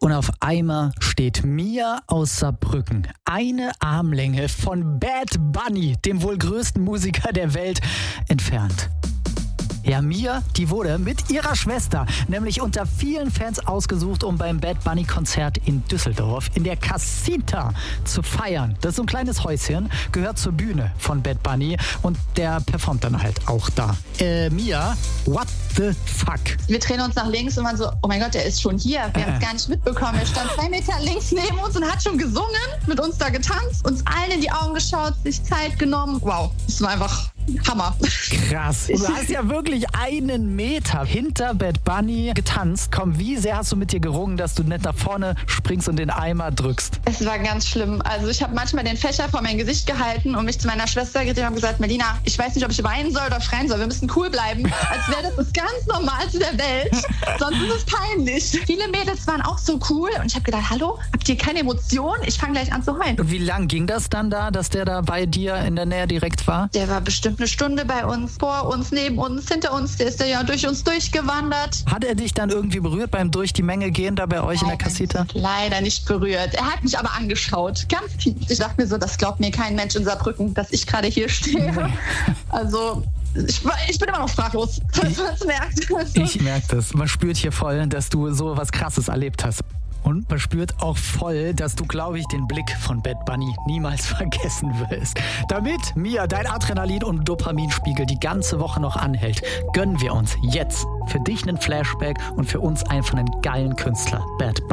Und auf einmal steht Mia aus Saarbrücken, eine Armlänge von Bad Bunny, dem wohl größten Musiker der Welt, entfernt. Ja, Mia, die wurde mit ihrer Schwester nämlich unter vielen Fans ausgesucht, um beim Bad Bunny Konzert in Düsseldorf in der Casita zu feiern. Das ist so ein kleines Häuschen, gehört zur Bühne von Bad Bunny und der performt dann halt auch da. Mia, what the fuck? Wir drehen uns nach links und waren so, oh mein Gott, der ist schon hier. Wir haben es gar nicht mitbekommen. Er stand 2 Meter links neben uns und hat schon gesungen, mit uns da getanzt, uns allen in die Augen geschaut, sich Zeit genommen. Wow, das war einfach Hammer. Krass. Du hast ja wirklich 1 Meter hinter Bad Bunny getanzt. Komm, wie sehr hast du mit dir gerungen, dass du nicht nach vorne springst und den Eimer drückst? Es war ganz schlimm. Also ich habe manchmal den Fächer vor mein Gesicht gehalten und mich zu meiner Schwester gedreht und gesagt, Melina, ich weiß nicht, ob ich weinen soll oder schreien soll. Wir müssen cool bleiben, als wäre das ganz Normalste der Welt. Sonst ist es peinlich. Viele Mädels waren auch so cool und ich habe gedacht, hallo, habt ihr keine Emotionen? Ich fange gleich an zu heulen. Und wie lang ging das dann da, dass der da bei dir in der Nähe direkt war? Der war bestimmt 1 Stunde bei uns, vor uns, neben uns, hinter uns. Der ist ja durch uns durchgewandert. Hat er dich dann irgendwie berührt beim durch die Menge gehen da bei euch in der Casita? Leider nicht berührt. Er hat mich aber angeschaut, ganz tief. Ich dachte mir so, das glaubt mir kein Mensch in Saarbrücken, dass ich gerade hier stehe. Nee. Also ich bin immer noch sprachlos. Ich merke das. Man spürt hier voll, dass du so was Krasses erlebt hast. Und man spürt auch voll, dass du, glaube ich, den Blick von Bad Bunny niemals vergessen wirst. Damit Mia dein Adrenalin- und Dopaminspiegel die ganze Woche noch anhält, gönnen wir uns jetzt für dich einen Flashback und für uns einfach einen geilen Künstler, Bad Bunny.